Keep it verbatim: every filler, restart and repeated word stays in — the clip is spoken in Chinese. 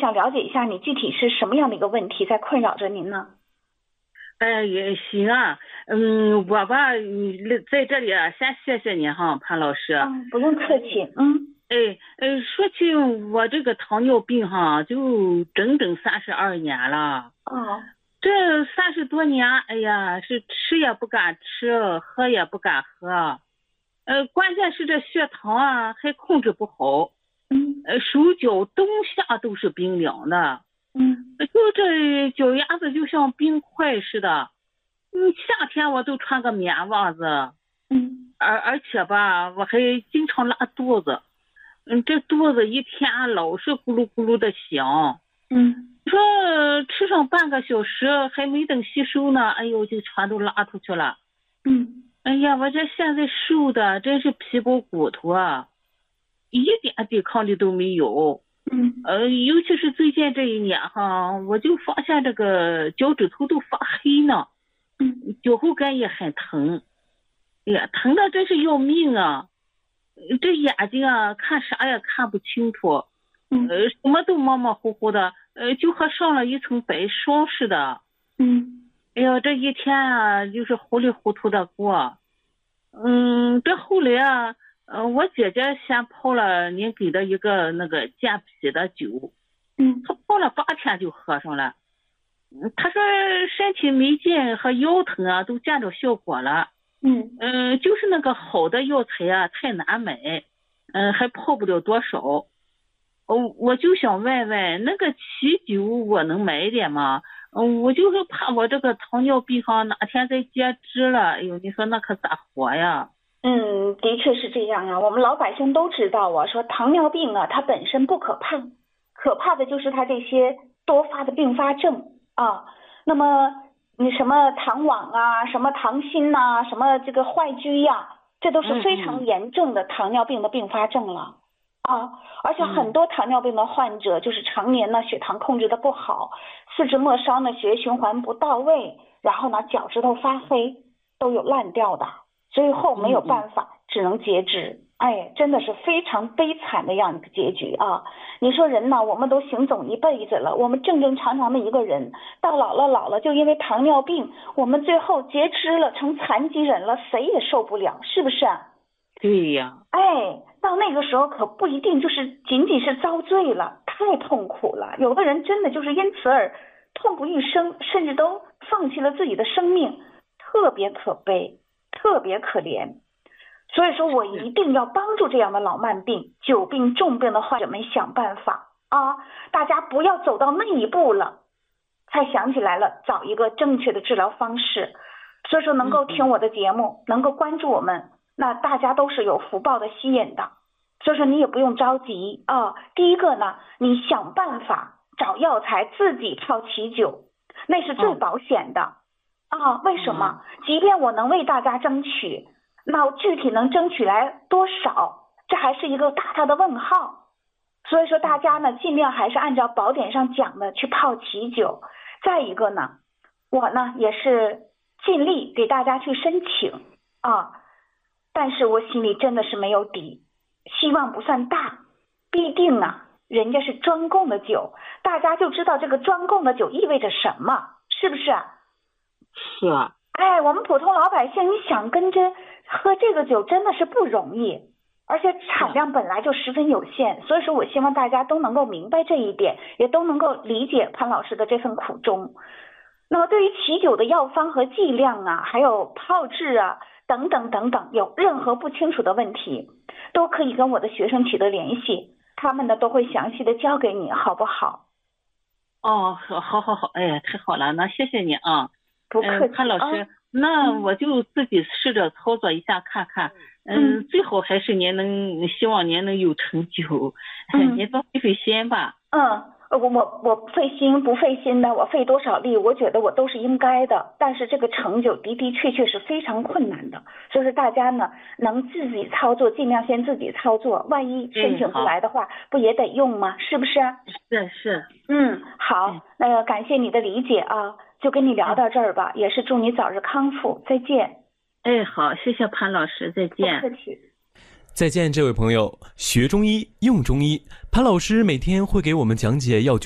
想了解一下你具体是什么样的一个问题在困扰着您呢？ 哎，也行啊，嗯，我吧，在这里啊，先谢谢你哈，潘老师。 嗯，不用客气，嗯。 哎，哎，说起我这个糖尿病哈，就整整三十二年了。 哦。 这三十多年，哎呀，是吃也不敢吃，喝也不敢喝，呃，关键是这血糖啊还控制不好， 嗯， 呃，手脚冬夏都是冰凉的， 嗯， 就这脚丫子就像冰块似的，嗯，夏天我都穿个棉袜子， 嗯， 而而且吧，我还经常拉肚子，嗯，这肚子一天老是咕噜咕噜的响， 嗯。 说吃上半个小时还没等吸收呢，哎呦，就全都拉出去了。 嗯， 哎呀，我这现在瘦的真是皮包骨头啊，一点抵抗力都没有。 嗯， 呃，尤其是最近这一年哈，我就发现这个脚趾头都发黑呢， 嗯， 脚后跟也很疼，哎呀，疼的真是要命啊！这眼睛啊，看啥也看不清楚， 嗯， 呃，什么都模模糊糊的，呃，就和上了一层白霜似的。 嗯， 哎呀，这一天啊，就是糊里糊涂的过。嗯，这后来啊，呃，我姐姐先泡了您给的一个那个健脾的酒， 嗯， 她泡了八天就喝上了。嗯，她说身体没劲和腰疼啊都见着效果了。 嗯， 嗯，就是那个好的药材啊太难买，嗯，还泡不了多少。哦，我就想问问，那个奇酒我能买点吗？嗯，我就是怕我这个糖尿病哈哪天再截肢了，哎呦，你说那可咋活呀？ 嗯，的确是这样啊。我们老百姓都知道啊，说糖尿病啊，它本身不可怕，可怕的就是它这些多发的并发症啊。那么你什么糖网啊，什么糖心呐、什么这个坏疽呀、这都是非常严重的糖尿病的并发症了。啊，而且很多糖尿病的患者就是常年呢血糖控制的不好，四肢末梢呢血液循环不到位，然后呢脚趾头发黑，都有烂掉的，最后没有办法，只能截肢。哎，真的是非常悲惨的样一个结局啊！你说人呢，我们都行走一辈子了，我们正正常常的一个人，到老了老了，就因为糖尿病，我们最后截肢了，成残疾人了，谁也受不了，是不是啊？ 对呀。 哎，到那个时候可不一定就是仅仅是遭罪了，太痛苦了。有的人真的就是因此而痛不欲生，甚至都放弃了自己的生命，特别可悲，特别可怜。所以说我一定要帮助这样的老慢病、久病、重病的患者们想办法啊！大家不要走到那一步了，才想起来了找一个正确的治疗方式。所以说能够听我的节目，能够关注我们，那大家都是有福报的吸引的。所以说你也不用着急啊。第一个呢，你想办法找药材自己泡奇酒，那是最保险的啊。为什么？即便我能为大家争取，那具体能争取来多少，这还是一个大大的问号。所以说大家呢，尽量还是按照宝典上讲的去泡奇酒。再一个呢，我呢也是尽力给大家去申请啊，但是我心里真的是没有底，希望不算大，必定啊，人家是专供的酒，大家就知道这个专供的酒意味着什么，是不是？ 是啊。 哎，我们普通老百姓，你想跟着喝这个酒真的是不容易，而且产量本来就十分有限，所以说我希望大家都能够明白这一点，也都能够理解潘老师的这份苦衷。那么对于奇酒的药方和剂量啊，还有泡制啊等等等等，有任何不清楚的问题，都可以跟我的学生取得联系，他们呢都会详细的教给你，好不好？ 哦，好，好，好，好，哎呀，太好了，那谢谢你啊。 不客气。 嗯，潘老师， 啊、 那我就自己试着操作一下看看。嗯，嗯最好还是您能，希望您能有成就。嗯，您多费费心吧。 嗯。我我我费心不费心的，我费多少力，我觉得我都是应该的。但是这个成就的的确确是非常困难的，就是大家呢能自己操作，尽量先自己操作。万一申请不来的话，不也得用吗？是不是？ 是是。 嗯，好，那个感谢你的理解啊，就跟你聊到这儿吧，也是祝你早日康复，再见。 哎，好，谢谢潘老师，再见。 不客气。 再见，这位朋友。学中医，用中医，潘老师每天会给我们讲解药